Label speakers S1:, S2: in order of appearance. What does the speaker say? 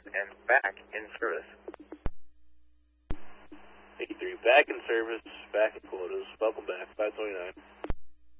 S1: and back in service.
S2: 83, back in service, back in quotas. Welcome back, 529.